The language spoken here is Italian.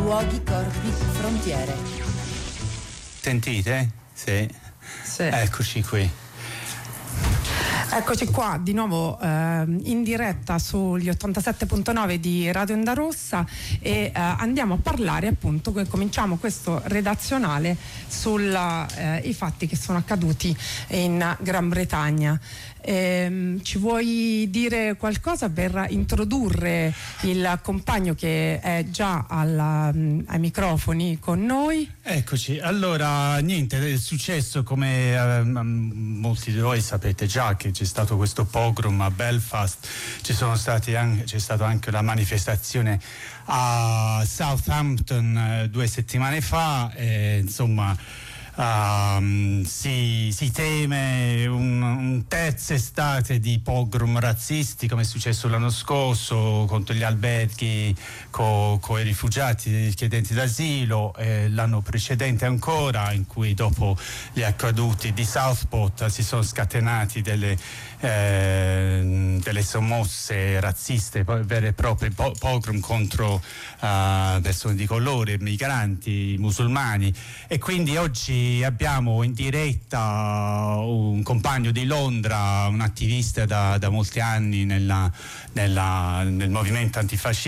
luoghi, corpi, frontiere. Sentite? Sì. Eccoci qui. Eccoci qua di nuovo in diretta sugli 87.9 di Radio Onda Rossa e andiamo a parlare, appunto, cominciamo questo redazionale sui fatti che sono accaduti in Gran Bretagna. Ci vuoi dire qualcosa per introdurre il compagno che è già ai microfoni con noi? Eccoci, allora niente, è successo, come molti di voi sapete già, che c'è stato questo pogrom a Belfast, c'è stata anche la manifestazione a Southampton 2 settimane fa, insomma si teme un terza estate di pogrom razzisti, come è successo l'anno scorso contro gli alberghi con i rifugiati, i richiedenti d'asilo, l'anno precedente ancora, in cui dopo gli accaduti di Southport si sono scatenati delle sommosse razziste, vere e proprie pogrom contro persone di colore, migranti, musulmani. E quindi oggi abbiamo in diretta un compagno di Londra, un attivista da molti anni nel movimento antifascista,